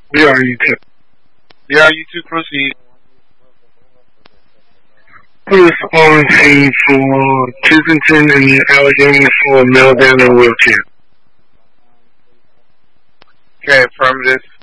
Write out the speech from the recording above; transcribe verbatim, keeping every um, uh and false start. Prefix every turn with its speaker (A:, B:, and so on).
A: We are you too.
B: We are you to proceed.
A: Put us on scene for Kensington and the Allegheny for a meltdown in a wheelchair.
B: Okay, affirmative.